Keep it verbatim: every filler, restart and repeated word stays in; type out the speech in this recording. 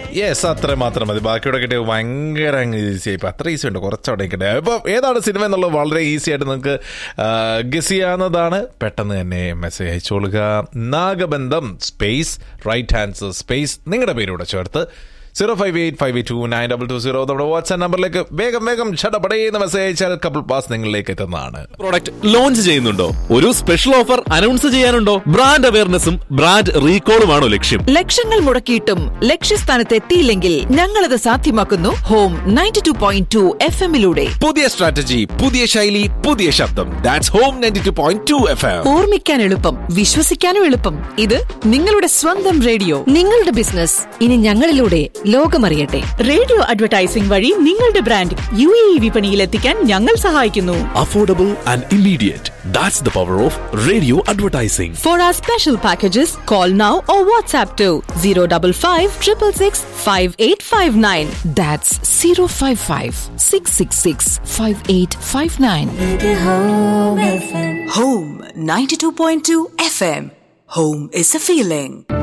Yes, അത്ര മാത്രം മതി. ബാക്കിയോടെ കിട്ടിയ ഭയങ്കര ഈസി. ഇപ്പം അത്ര ഈസി ഉണ്ട്, കുറച്ചവിടെ കിട്ടിയ. അപ്പോൾ ഏതാണ് സിനിമ എന്നുള്ളത് വളരെ ഈസി ആയിട്ട് നിങ്ങൾക്ക് ഗസ് ചെയ്യാവുന്നതാണ്. പെട്ടെന്ന് തന്നെ message അയച്ചോളുക. നാഗബന്ധം space right answer space നിങ്ങളുടെ പേരൂടെ ചേർത്ത് zero five eight five eight to nine double two zero നമ്മുടെ വാട്സ്ആപ്പ് നമ്പറിലേക്ക് വേഗം വേഗം ചടപടേന്ന് മെസ്സേജ് അയച്ചാൽ കപ്പിൾ പാസ് നിങ്ങളിലേക്ക് എത്തുന്നതാണ്. പ്രോഡക്റ്റ് ലോഞ്ച് ചെയ്യുന്നുണ്ടോ? ഒരു special offer announce ചെയ്യാനുണ്ടോ? Brand അവയർനെസ്സും brand റീകോളുമാണോ ലക്ഷ്യം? ലക്ഷങ്ങൾ മുടക്കിയിട്ടും ലക്ഷ്യസ്ഥാനത്ത് എത്തിയില്ലെങ്കിൽ ഞങ്ങളത് സാധ്യമാക്കുന്നു home ninety two point two F എമ്മിലൂടെ. പുതിയ സ്ട്രാറ്റജി, പുതിയ ശൈലി, പുതിയ ശബ്ദം. That's home ninety two point two F M. ഓർമ്മിക്കാൻ എളുപ്പം, വിശ്വസിക്കാനും എളുപ്പം. ഇത് നിങ്ങളുടെ സ്വന്തം റേഡിയോ. നിങ്ങളുടെ ബിസിനസ് ഇനി ഞങ്ങളിലൂടെ ലോകമറിയട്ടെ. റേഡിയോ അഡ്വർടൈസിംഗ് വഴി നിങ്ങളുടെ ബ്രാൻഡ് യു എ ഇ വിപണിയിൽ എത്തിക്കാൻ ഞങ്ങൾ സഹായിക്കുന്നു. Affordable and immediate. That's the power of radio advertising. Four R special packages call now or WhatsApp to zero double five triple six five eight five nine. That's zero five five six six six five eight five nine. Home ninety-two point two F M. Home is a feeling.